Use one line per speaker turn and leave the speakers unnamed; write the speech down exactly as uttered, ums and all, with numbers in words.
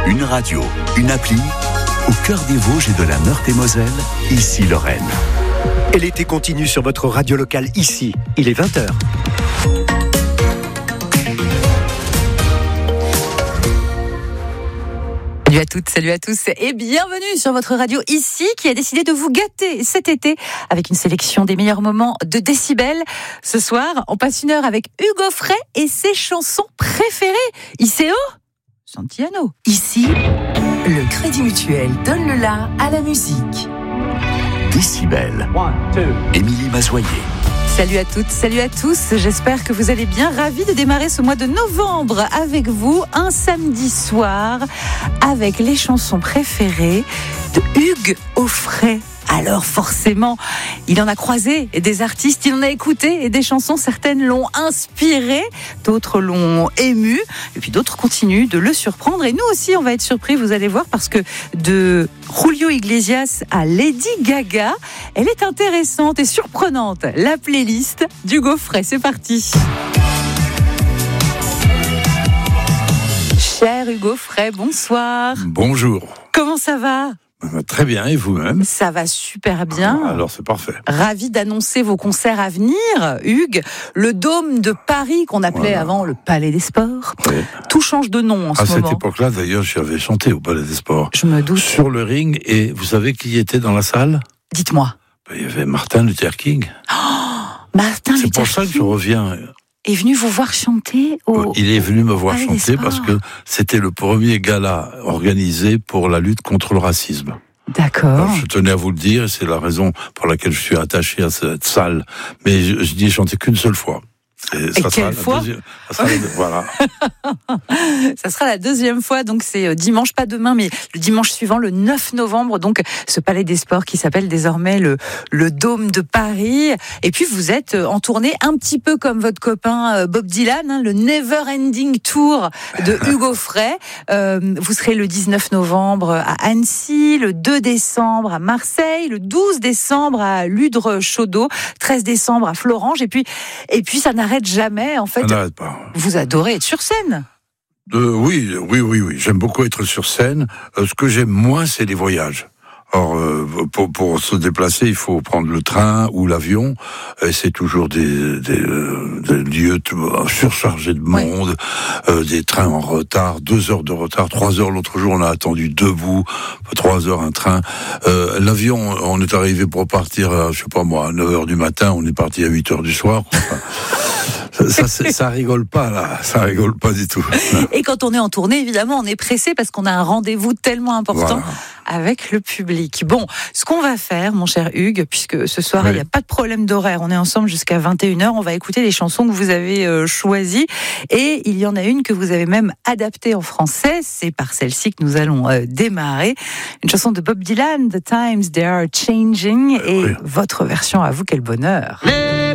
Une radio, une appli, au cœur des Vosges et de la Meurthe-et-Moselle, ici Lorraine.
Et l'été continue sur votre radio locale ici. Il est vingt heures.
Salut à toutes, salut à tous et bienvenue sur votre radio ici qui a décidé de vous gâter cet été avec une sélection des meilleurs moments de décibels. Ce soir, on passe une heure avec Hugo Frey et ses chansons préférées. I C O Santillano.
Ici, le Crédit Mutuel donne le la à la musique.
Décibels. Émilie Mazoyer.
Salut à toutes, salut à tous. J'espère que vous allez bien. Ravis de démarrer ce mois de novembre avec vous, un samedi soir, avec les chansons préférées de Hugues Aufray. Alors forcément, il en a croisé des artistes, il en a écouté et des chansons, certaines l'ont inspiré, d'autres l'ont ému, et puis d'autres continuent de le surprendre. Et nous aussi, on va être surpris, vous allez voir, parce que de Julio Iglesias à Lady Gaga, elle est intéressante et surprenante. La playlist d'Hugues Aufray, c'est parti. Cher Hugues Aufray, bonsoir.
Bonjour.
Comment ça va ?
Très bien, et vous-même ?
Ça va super bien.
Ah, alors c'est parfait.
Ravi d'annoncer vos concerts à venir, Hugues. Le Dôme de Paris, qu'on appelait voilà. avant le Palais des Sports. Oui. Tout change de nom en ce
à
moment.
À cette époque-là, d'ailleurs, j'avais chanté au Palais des Sports.
Je me doute.
Sur le ring, et vous savez qui était dans la salle ?
Dites-moi.
Ben, il y avait Martin Luther King.
Oh, Martin
c'est
Luther King.
C'est pour ça que je reviens...
est venu vous voir chanter au...
Il est venu me voir chanter parce que c'était le premier gala organisé pour la lutte contre le racisme.
D'accord.
Alors, je tenais à vous le dire, et c'est la raison pour laquelle je suis attaché à cette salle. Mais je, je n'y ai chanté qu'une seule fois.
Et, et ça quelle fois
deuxième, ça sera la, Voilà.
Ça sera la deuxième fois, donc c'est dimanche, pas demain, mais le dimanche suivant, le neuf novembre, donc ce Palais des Sports qui s'appelle désormais le, le Dôme de Paris. Et puis vous êtes en tournée un petit peu comme votre copain Bob Dylan, hein, le Never Ending Tour de Hugues Aufray. Euh, vous serez le dix-neuf novembre à Annecy, le deux décembre à Marseille, le douze décembre à Ludre-Chaudeau, treize décembre à Florange, et puis, et puis ça n'arrête jamais, en fait.
Ça n'arrête pas.
Vous adorez être sur scène.
Euh, oui, oui, oui, oui. J'aime beaucoup être sur scène. Euh, ce que j'aime moins, c'est les voyages. Or, euh, pour, pour se déplacer, il faut prendre le train ou l'avion. Et c'est toujours des, des, euh, des lieux surchargés de monde, oui. euh, des trains en retard, deux heures de retard, trois heures l'autre jour, on a attendu debout, trois heures un train. Euh, l'avion, on est arrivé pour partir, à, je sais pas moi, à neuf heures du matin, on est parti à huit heures du soir. Enfin, Ça, ça, ça rigole pas, là. Ça rigole pas du tout.
Et quand on est en tournée, évidemment, on est pressé parce qu'on a un rendez-vous tellement important
voilà.
avec le public. Bon, ce qu'on va faire, mon cher Hugues, puisque ce soir, il oui. n'y a pas de problème d'horaire, on est ensemble jusqu'à vingt et une heures, on va écouter les chansons que vous avez euh, choisies. Et il y en a une que vous avez même adaptée en français. C'est par celle-ci que nous allons euh, démarrer. Une chanson de Bob Dylan, The Times They Are Changing. Et oui. votre version, à vous, quel bonheur. Les